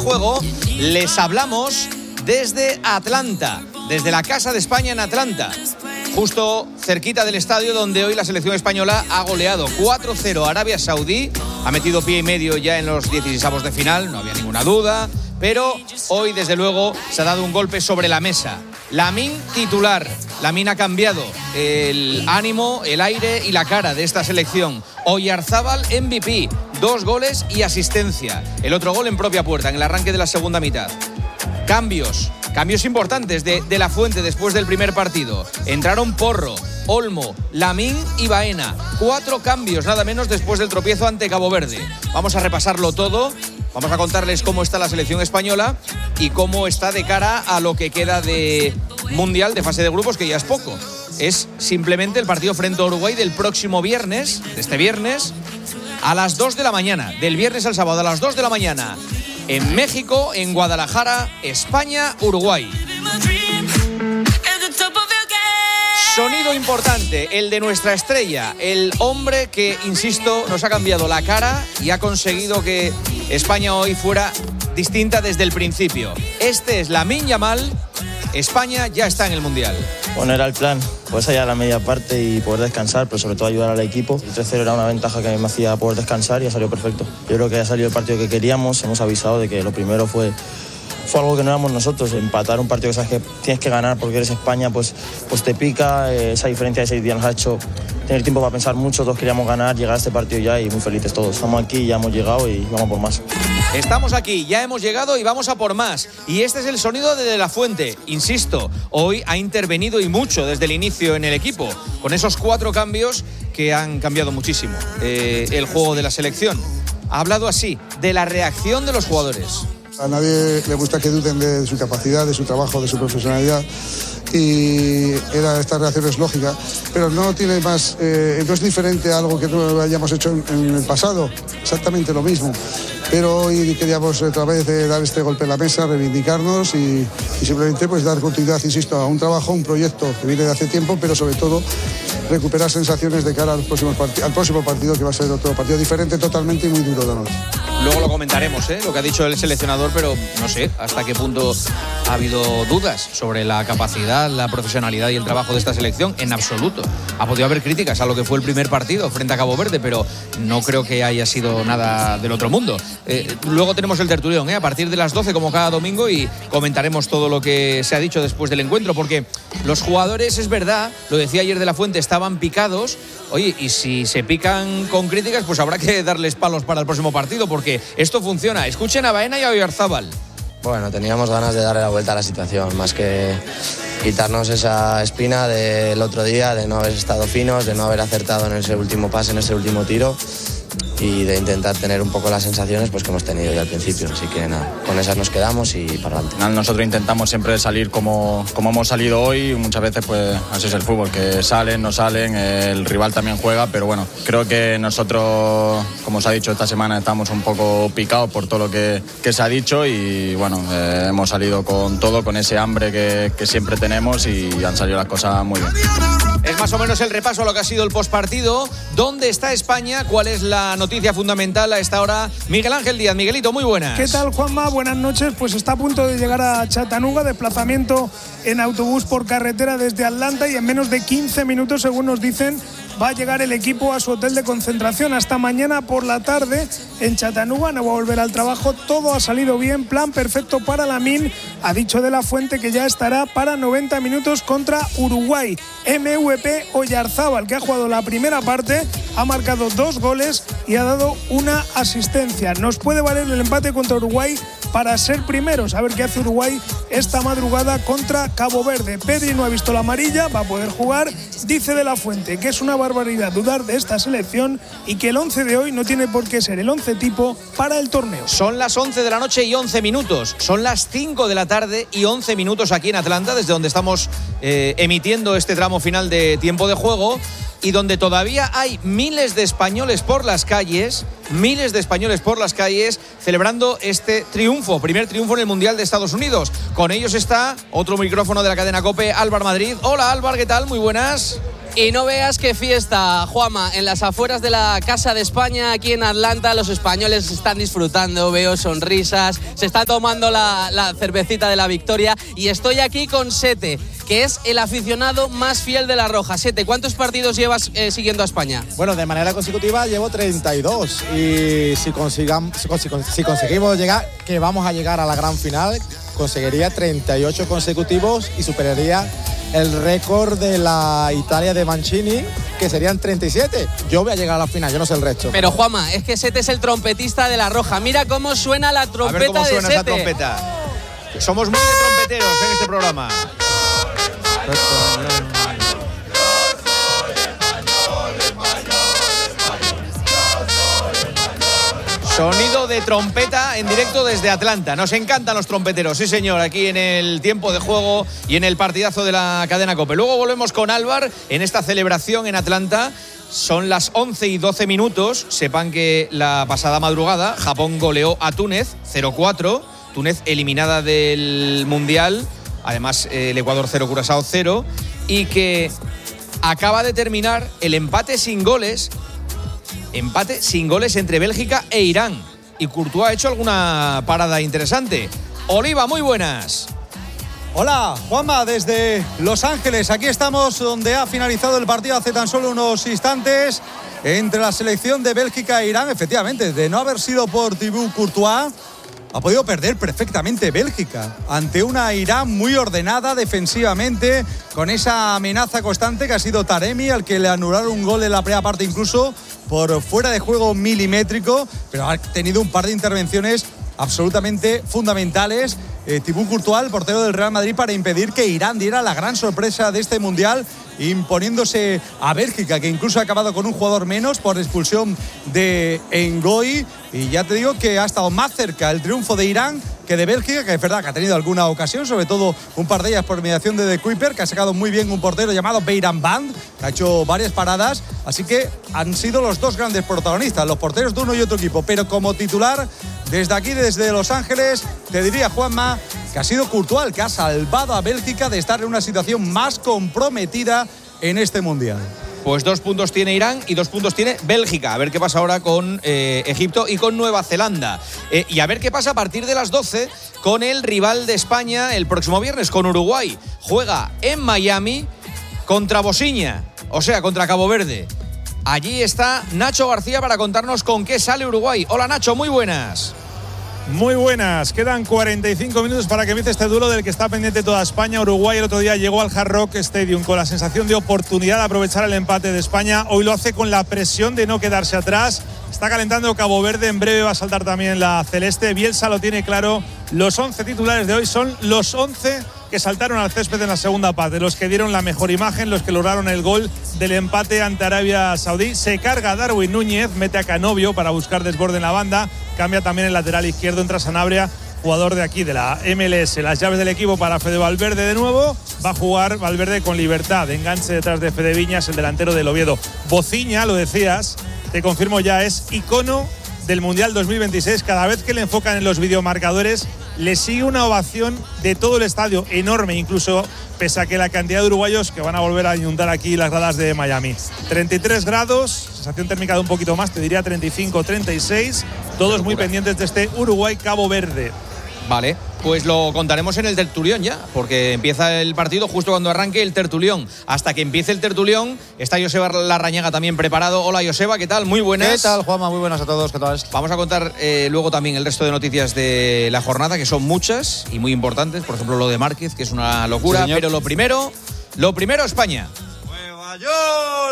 juego, les hablamos desde Atlanta, desde la Casa de España en Atlanta, justo cerquita del estadio donde hoy la selección española ha goleado 4-0 a Arabia Saudí, ha metido pie y medio ya en los 16avos de final, no había ninguna duda, pero hoy desde luego se ha dado un golpe sobre la mesa. Lamine titular, Lamine ha cambiado el ánimo, el aire y la cara de esta selección. Oyarzábal MVP, 2 goles y asistencia, el otro gol en propia puerta en el arranque de la segunda mitad. Cambios importantes de La Fuente después del primer partido. Entraron Porro, Olmo, Lamine y Baena. 4 cambios nada menos después del tropiezo ante Cabo Verde. Vamos a repasarlo todo. Vamos a contarles cómo está la selección española y cómo está de cara a lo que queda de Mundial, de fase de grupos, que ya es poco. Es simplemente el partido frente a Uruguay del próximo viernes, de este viernes, a las 2 de la mañana. Del viernes al sábado a las 2 de la mañana. En México, en Guadalajara, España, Uruguay. Sonido importante, el de nuestra estrella, el hombre que, insisto, nos ha cambiado la cara y ha conseguido que España hoy fuera distinta desde el principio. Este es Lamine Yamal. España ya está en el Mundial. Bueno, era el plan, pues allá a la media parte y poder descansar, pero sobre todo ayudar al equipo. El 3-0 era una ventaja que a mí me hacía poder descansar y ha salido perfecto. Yo creo que ha salido el partido que queríamos, hemos avisado de que lo primero fue algo que no éramos nosotros, empatar un partido que sabes que tienes que ganar porque eres España, pues te pica. Esa diferencia de 6 días nos ha hecho tener tiempo para pensar mucho. Todos queríamos ganar, llegar a este partido ya y muy felices todos. Estamos aquí, ya hemos llegado y vamos por más. Estamos aquí, ya hemos llegado y vamos a por más. Y este es el sonido de La Fuente. Insisto, hoy ha intervenido y mucho desde el inicio en el equipo, con esos 4 cambios que han cambiado muchísimo el juego de la selección. Ha hablado así de la reacción de los jugadores. A nadie le gusta que duden de su capacidad, de su trabajo, de su profesionalidad. Y esta reacción es lógica, pero no tiene más, no es diferente a algo que no hayamos hecho en el pasado, exactamente lo mismo. Pero hoy queríamos otra vez dar este golpe en la mesa, reivindicarnos y simplemente pues dar continuidad, insisto, a un trabajo, un proyecto que viene de hace tiempo, pero sobre todo recuperar sensaciones de cara al próximo partido, que va a ser otro partido diferente totalmente y muy duro de noche. Luego lo comentaremos, lo que ha dicho el seleccionador, pero no sé hasta qué punto ha habido dudas sobre la capacidad, la profesionalidad y el trabajo de esta selección. En absoluto. Ha podido haber críticas a lo que fue el primer partido frente a Cabo Verde, pero no creo que haya sido nada del otro mundo. Luego tenemos el tertulión, a partir de las 12 como cada domingo, y comentaremos todo lo que se ha dicho después del encuentro, porque los jugadores, es verdad, lo decía ayer de La Fuente, estaban picados. Oye, y si se pican con críticas, pues habrá que darles palos para el próximo partido, porque esto funciona. Escuchen a Baena y a Oyarzábal. Bueno, teníamos ganas de darle la vuelta a la situación, más que quitarnos esa espina del otro día, de no haber estado finos, de no haber acertado en ese último pase, en ese último tiro, y de intentar tener un poco las sensaciones pues que hemos tenido ya al principio. Así que nada, con esas nos quedamos y para adelante. Nosotros intentamos siempre salir como hemos salido hoy. Muchas veces pues así es el fútbol, que salen, no salen, el rival también juega, pero bueno, creo que nosotros, como os ha dicho, esta semana estamos un poco picados por todo lo que se ha dicho y bueno, hemos salido con todo, con ese hambre que siempre tenemos y han salido las cosas muy bien. Es más o menos el repaso a lo que ha sido el postpartido. ¿Dónde está España? ¿Cuál es la noticia fundamental a esta hora? Miguel Ángel Díaz. Miguelito, muy buenas. ¿Qué tal, Juanma? Buenas noches. Pues está a punto de llegar a Chattanooga, desplazamiento en autobús por carretera desde Atlanta, y en menos de 15 minutos, según nos dicen, va a llegar el equipo a su hotel de concentración. Hasta mañana por la tarde en Chattanooga, no va a volver al trabajo. Todo ha salido bien, plan perfecto para Lamine. Ha dicho de La Fuente que ya estará para 90 minutos contra Uruguay. MVP Oyarzábal, que ha jugado la primera parte, ha marcado 2 goles y ha dado una asistencia. Nos puede valer el empate contra Uruguay para ser primeros. A ver qué hace Uruguay esta madrugada contra Cabo Verde. Pedri no ha visto la amarilla, va a poder jugar. Dice de La Fuente que es una barbaridad dudar de esta selección y que el 11 de hoy no tiene por qué ser el 11 tipo para el torneo. Son las 11 de la noche y 11 minutos. Son las 5 de la tarde y 11 minutos aquí en Atlanta, desde donde estamos emitiendo este tramo final de tiempo de juego, y donde todavía hay miles de españoles por las calles, celebrando este triunfo, primer triunfo en el Mundial de Estados Unidos. Con ellos está otro micrófono de la cadena COPE, Álvaro Madrid. Hola Álvaro, ¿qué tal? Muy buenas. Y no veas qué fiesta, Juanma, en las afueras de la Casa de España, aquí en Atlanta, los españoles están disfrutando, veo sonrisas, se está tomando la cervecita de la victoria y estoy aquí con Sete, que es el aficionado más fiel de la Roja. Sete, ¿cuántos partidos llevas siguiendo a España? Bueno, de manera consecutiva llevo 32 y si conseguimos llegar, que vamos a llegar a la gran final, conseguiría 38 consecutivos y superaría el récord de la Italia de Mancini, que serían 37. Yo voy a llegar a la final, yo no sé el resto. Pero Juanma, es que Sete es el trompetista de la Roja. Mira cómo suena la trompeta de Sete. A ver cómo suena esa trompeta. Somos muy de trompeteros en este programa. Sonido de trompeta en directo desde Atlanta. Nos encantan los trompeteros, sí señor, aquí en el tiempo de juego y en el partidazo de la cadena COPE. Luego volvemos con Álvar en esta celebración en Atlanta. Son las 11 y 12 minutos. Sepan que la pasada madrugada Japón goleó a Túnez 0-4. Túnez eliminada del Mundial. Además el Ecuador 0, Curazao 0. Y que acaba de terminar el empate sin goles entre Bélgica e Irán. Y Courtois ha hecho alguna parada interesante. Oliva, muy buenas. Hola, Juanma, desde Los Ángeles. Aquí estamos donde ha finalizado el partido hace tan solo unos instantes entre la selección de Bélgica e Irán. Efectivamente, de no haber sido por Thibaut Courtois, ha podido perder perfectamente Bélgica ante una Irán muy ordenada defensivamente, con esa amenaza constante que ha sido Taremi, al que le anularon un gol en la primera parte incluso por fuera de juego milimétrico, pero ha tenido un par de intervenciones absolutamente fundamentales. Thibaut Courtois, el portero del Real Madrid, para impedir que Irán diera la gran sorpresa de este Mundial, imponiéndose a Bélgica, que incluso ha acabado con un jugador menos por expulsión de Ngoy. Y ya te digo que ha estado más cerca el triunfo de Irán que de Bélgica, que es verdad que ha tenido alguna ocasión, sobre todo un par de ellas por mediación de De Kuyper, que ha sacado muy bien un portero llamado Beiran Band, que ha hecho varias paradas. Así que han sido los dos grandes protagonistas, los porteros de uno y otro equipo. Pero como titular, desde aquí, desde Los Ángeles, te diría, Juanma, que ha sido Courtois el que ha salvado a Bélgica de estar en una situación más comprometida en este Mundial. Pues 2 puntos tiene Irán y 2 puntos tiene Bélgica. A ver qué pasa ahora con Egipto y con Nueva Zelanda. Y a ver qué pasa a partir de las 12 con el rival de España el próximo viernes, con Uruguay. Juega en Miami contra Bosnia, o sea, contra Cabo Verde. Allí está Nacho García para contarnos con qué sale Uruguay. Hola Nacho, muy buenas. Muy buenas, quedan 45 minutos para que empiece este duelo del que está pendiente toda España. Uruguay el otro día llegó al Hard Rock Stadium con la sensación de oportunidad de aprovechar el empate de España. Hoy lo hace con la presión de no quedarse atrás. Está calentando Cabo Verde, en breve va a saltar también la celeste. Bielsa lo tiene claro, los 11 titulares de hoy son los 11 que saltaron al césped en la segunda parte, los que dieron la mejor imagen, los que lograron el gol del empate ante Arabia Saudí. Se carga Darwin Núñez, mete a Canovio para buscar desborde en la banda, cambia también el lateral izquierdo, entra Sanabria, jugador de aquí de la MLS. Las llaves del equipo para Fede Valverde de nuevo, va a jugar Valverde con libertad, enganche detrás de Fede Viñas, el delantero del Oviedo. Bociña, lo decías, te confirmo ya, es icono del Mundial 2026. Cada vez que le enfocan en los videomarcadores le sigue una ovación de todo el estadio, enorme, incluso pese a que la cantidad de uruguayos que van a volver a inundar aquí las gradas de Miami. 33 grados, sensación térmica de un poquito más, te diría 35, 36, todos muy pendientes de este Uruguay-Cabo Verde. Vale, pues lo contaremos en el tertulión ya, porque empieza el partido justo cuando arranque el tertulión. Hasta que empiece el tertulión está Joseba Larrañaga también preparado. Hola Joseba, ¿qué tal? Muy buenas. ¿Qué tal, Juanma? Muy buenas a todos, ¿qué tal? Vamos a contar luego también el resto de noticias de la jornada, que son muchas y muy importantes. Por ejemplo, lo de Márquez, que es una locura. Sí, pero lo primero, España. ¡Nueva York!